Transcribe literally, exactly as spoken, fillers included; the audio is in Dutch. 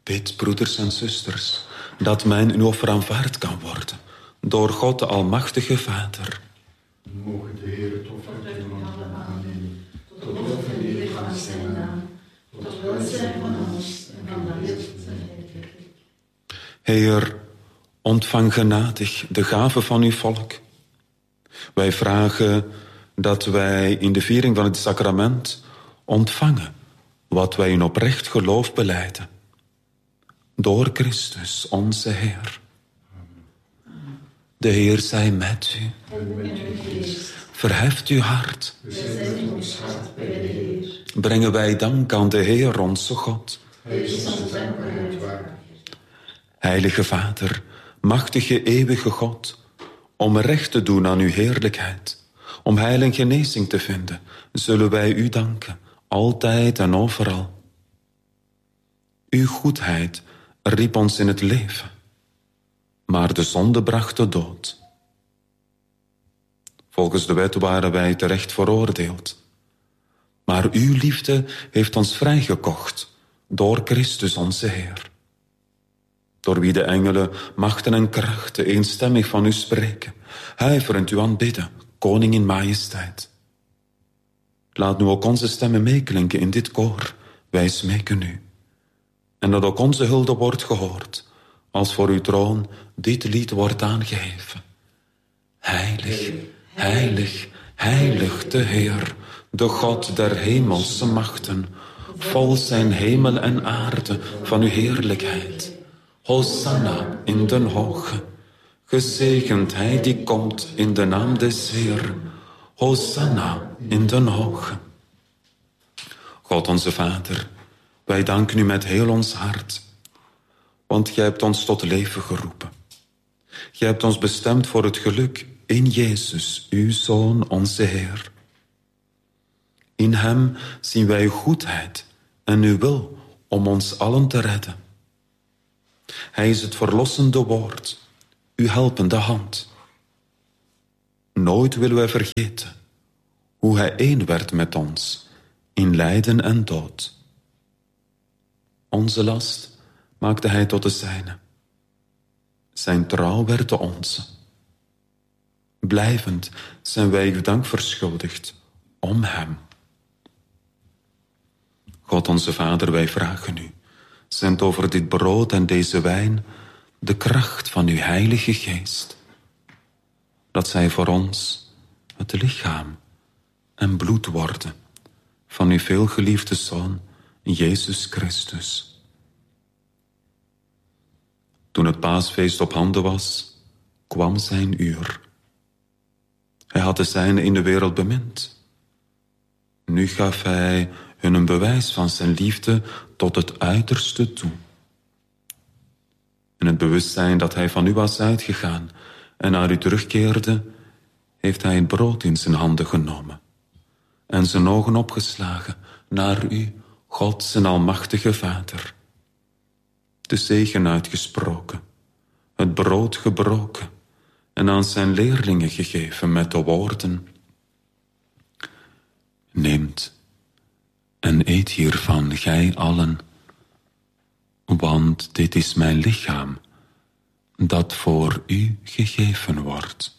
Bid, broeders en zusters, dat mijn uw offer aanvaard kan worden door God de Almachtige Vader. Mogen de Heer het offer doen allemaal aannemen, tot lof en eer van zijn naam, tot welzijn van ons en van de wereld zijn heiliging. Heer, ontvang genadig de gave van uw volk. Wij vragen dat wij in de viering van het sacrament ontvangen wat wij in oprecht geloof belijden. Door Christus, onze Heer. De Heer zij met u. Verheft uw hart. Brengen wij dank aan de Heer, onze God. Heilige Vader, machtige eeuwige God, om recht te doen aan uw heerlijkheid, om heil en genezing te vinden, zullen wij u danken, altijd en overal. Uw goedheid riep ons in het leven, maar de zonde bracht de dood. Volgens de wet waren wij terecht veroordeeld, maar uw liefde heeft ons vrijgekocht door Christus onze Heer, door wie de engelen, machten en krachten eenstemmig van u spreken, huiverend u aanbidden, koning in majesteit. Laat nu ook onze stemmen meeklinken in dit koor, wij smeken u. En dat ook onze hulde wordt gehoord, als voor uw troon dit lied wordt aangeheven. Heilig, heilig, heilig de Heer, de God der hemelse machten, vol zijn hemel en aarde van uw heerlijkheid. Hosanna in den hoge, gezegend hij die komt in de naam des Heer. Hosanna in den hoge. God onze Vader, wij danken u met heel ons hart, want gij hebt ons tot leven geroepen. Gij hebt ons bestemd voor het geluk in Jezus, uw Zoon, onze Heer. In hem zien wij uw goedheid en uw wil om ons allen te redden. Hij is het verlossende woord, uw helpende hand. Nooit willen wij vergeten hoe hij één werd met ons in lijden en dood. Onze last maakte hij tot de zijne. Zijn trouw werd de onze. Blijvend zijn wij uw dank verschuldigd om hem. God onze Vader, wij vragen u, zend over dit brood en deze wijn de kracht van uw heilige geest, dat zij voor ons het lichaam en bloed worden van uw veelgeliefde Zoon, Jezus Christus. Toen het paasfeest op handen was, kwam zijn uur. Hij had de zijnen in de wereld bemind. Nu gaf hij hun een bewijs van zijn liefde tot het uiterste toe. In het bewustzijn dat hij van u was uitgegaan en naar u terugkeerde, heeft hij het brood in zijn handen genomen en zijn ogen opgeslagen naar u, God zijn almachtige Vader. De zegen uitgesproken, het brood gebroken en aan zijn leerlingen gegeven met de woorden: neemt en eet hiervan, gij allen, want dit is mijn lichaam, dat voor u gegeven wordt.